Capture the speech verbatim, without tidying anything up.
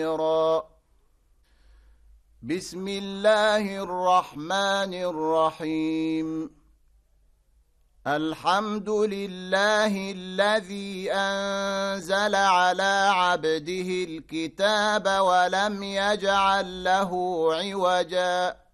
بسم الله الرحمن الرحيم الحمد لله الذي أنزل على عبده الكتاب ولم يجعل له عوجا